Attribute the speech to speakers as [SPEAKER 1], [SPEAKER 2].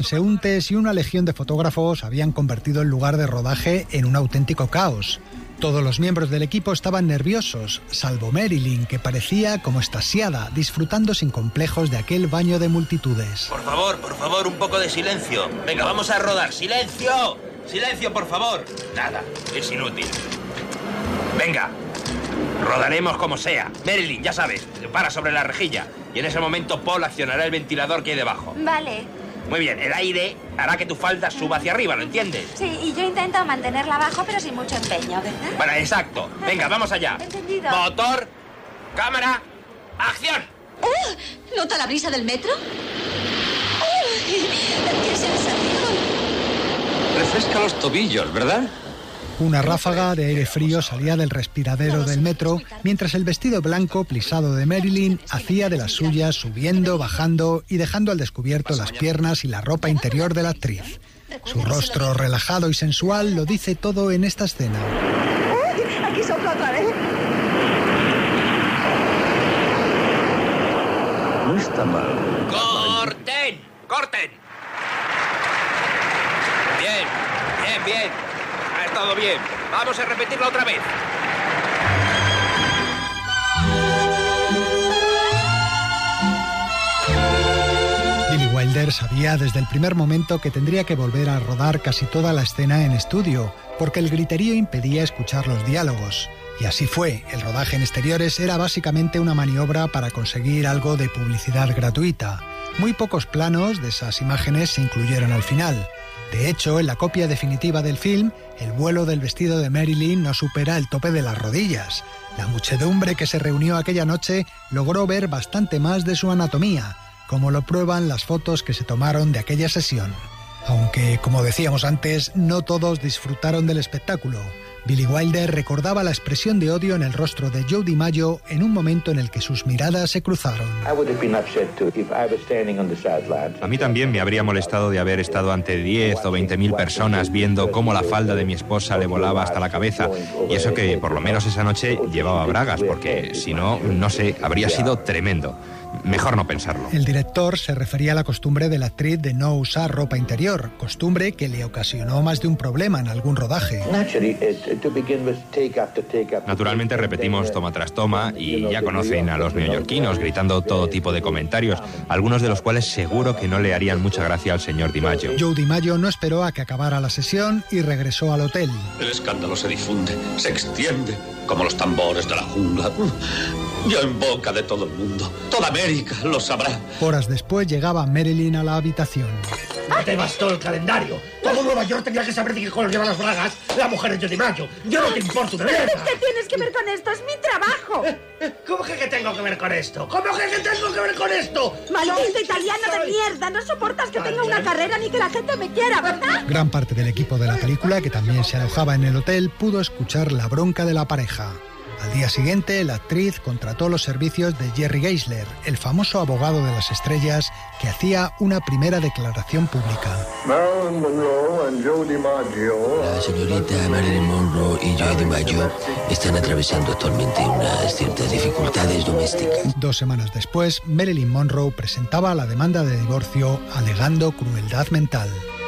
[SPEAKER 1] Transeúntes y una legión de fotógrafos habían convertido el lugar de rodaje en un auténtico caos. Todos los miembros del equipo estaban nerviosos, salvo Marilyn, que parecía como extasiada, disfrutando sin complejos de aquel baño de multitudes.
[SPEAKER 2] Por favor, un poco de silencio. Venga, vamos a rodar. ¡Silencio! ¡Silencio, por favor! Nada, es inútil. Venga, rodaremos como sea. Marilyn, ya sabes, para sobre la rejilla. Y en ese momento Paul accionará el ventilador que hay debajo.
[SPEAKER 3] Vale.
[SPEAKER 2] Muy bien, el aire hará que tu falda suba hacia arriba, ¿lo entiendes?
[SPEAKER 3] Sí, y yo intento mantenerla abajo, pero sin mucho empeño, ¿verdad?
[SPEAKER 2] Bueno, exacto. Venga, vamos allá.
[SPEAKER 3] Entendido.
[SPEAKER 2] Motor, cámara, acción.
[SPEAKER 4] ¿Nota la brisa del metro? ¡Qué sensación!
[SPEAKER 5] Refresca los tobillos, ¿verdad?
[SPEAKER 1] Una ráfaga de aire frío salía del respiradero del metro, mientras el vestido blanco plisado de Marilyn hacía de las suyas, subiendo, bajando y dejando al descubierto las piernas y la ropa interior de la actriz. Su rostro relajado y sensual lo dice todo en esta escena.
[SPEAKER 6] Aquí sopla otra vez.
[SPEAKER 5] No está mal.
[SPEAKER 2] ¡Corten! ¡Corten! Bien. Ha estado bien. Vamos a repetirlo otra vez.
[SPEAKER 1] Billy Wilder sabía desde el primer momento que tendría que volver a rodar casi toda la escena en estudio, porque el griterío impedía escuchar los diálogos. Y así fue. El rodaje en exteriores era básicamente una maniobra para conseguir algo de publicidad gratuita. Muy pocos planos de esas imágenes se incluyeron al final. De hecho, en la copia definitiva del film, el vuelo del vestido de Marilyn no supera el tope de las rodillas. La muchedumbre que se reunió aquella noche logró ver bastante más de su anatomía, como lo prueban las fotos que se tomaron de aquella sesión. Aunque, como decíamos antes, no todos disfrutaron del espectáculo. Billy Wilder recordaba la expresión de odio en el rostro de Joe DiMaggio en un momento en el que sus miradas se cruzaron.
[SPEAKER 7] A mí también me habría molestado de haber estado ante 10 o 20.000 personas viendo cómo la falda de mi esposa le volaba hasta la cabeza. Y eso que por lo menos esa noche llevaba bragas, porque si no, no sé, habría sido tremendo. Mejor no pensarlo. El director se refería a la costumbre de la actriz de no usar ropa interior, costumbre que le ocasionó más de un problema en algún rodaje. Naturalmente repetimos toma tras toma y ya conocen a los neoyorquinos gritando todo tipo de comentarios, algunos de los cuales seguro que no le harían mucha gracia al señor DiMaggio. Joe DiMaggio no esperó a que acabara la sesión y regresó al hotel.
[SPEAKER 5] El escándalo se difunde, se extiende, como los tambores de la jungla. Ya en boca de todo el mundo. Toda América lo sabrá.
[SPEAKER 1] Horas después llegaba Marilyn a la habitación.
[SPEAKER 8] No te bastó el calendario. Todo Nueva York tenía que saber de qué color llevan las bragas la mujer de Joe DiMaggio. Yo no te importo de verdad.
[SPEAKER 6] ¿Qué tienes que ver con esto? Es mi trabajo.
[SPEAKER 8] ¿Cómo que tengo que ver con esto? ¿Cómo que tengo que ver con esto?
[SPEAKER 6] Maldito italiano de mierda. No soportas que tenga una carrera ni que la gente me quiera, ¿verdad?
[SPEAKER 1] Gran parte del equipo de la película, que también se alojaba en el hotel, pudo escuchar la bronca de la pareja. Al día siguiente, la actriz contrató los servicios de Jerry Geisler, el famoso abogado de las estrellas, que hacía una primera declaración pública.
[SPEAKER 9] La señorita Marilyn Monroe y Joe DiMaggio están atravesando actualmente unas ciertas dificultades domésticas.
[SPEAKER 1] 2 semanas después, Marilyn Monroe presentaba la demanda de divorcio alegando crueldad mental.